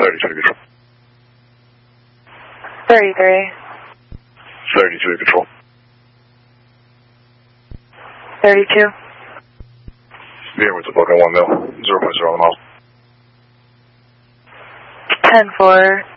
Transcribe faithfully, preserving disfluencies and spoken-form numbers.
thirty-three control. thirty-three. thirty-three control. thirty-two. Yeah, with the book on one mil. zero point zero miles. ten four.